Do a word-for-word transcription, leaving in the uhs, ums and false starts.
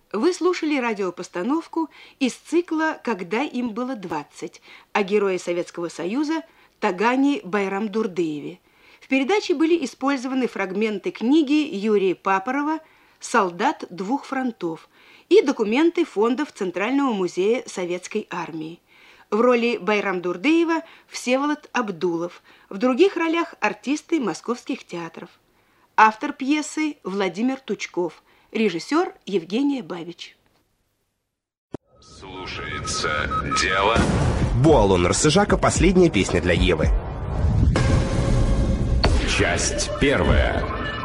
Вы слушали радиопостановку из цикла «Когда им было двадцать» о герое Советского Союза Тагане Байрамдурдыеве. В передаче были использованы фрагменты книги Юрия Папорова «Солдат двух фронтов» и документы фондов Центрального музея Советской армии. В роли Байрамдурдыева Всеволод Абдулов, в других ролях артисты московских театров. Автор пьесы Владимир Тучков, режиссер Евгения Бабич. Слушается дело. Буалон Рассыжака. Последняя песня для Евы. Часть первая.